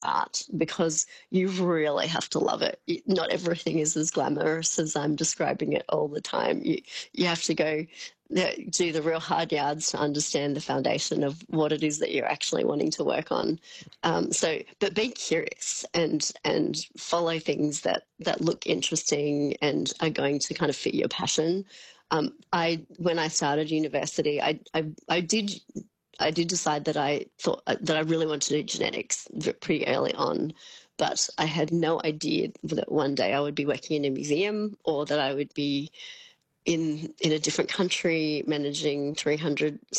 art because you really have to love it. Not everything is as glamorous as I'm describing it all the time. You have to go do the real hard yards to understand the foundation of what it is that you're actually wanting to work on. But be curious and follow things that look interesting and are going to kind of fit your passion. When I started university, I did decide that I thought that I really wanted to do genetics pretty early on, but I had no idea that one day I would be working in a museum or that I would be in a different country managing 300